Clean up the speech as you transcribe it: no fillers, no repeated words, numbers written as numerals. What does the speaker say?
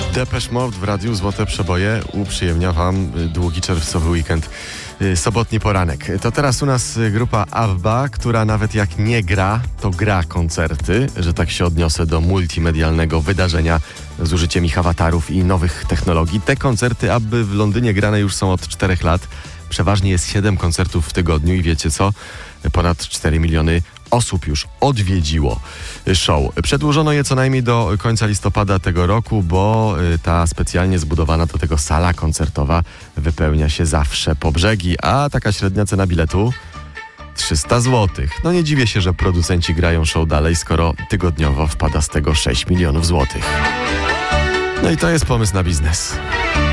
Depeche Mode w radiu Złote Przeboje uprzyjemnia wam długi czerwcowy weekend, sobotni poranek. To teraz u nas grupa ABBA, która nawet jak nie gra, to gra koncerty, że tak się odniosę do multimedialnego wydarzenia z użyciem ich awatarów i nowych technologii. Te koncerty ABBY w Londynie grane już są od 4 lat. Przeważnie jest 7 koncertów w tygodniu i wiecie co? Ponad 4 miliony osób już odwiedziło show. Przedłużono je co najmniej do końca listopada tego roku, bo ta specjalnie zbudowana do tego sala koncertowa wypełnia się zawsze po brzegi, a taka średnia cena biletu 300 zł. No nie dziwię się, że producenci grają show dalej, skoro tygodniowo wpada z tego 6 milionów złotych. No i to jest pomysł na biznes.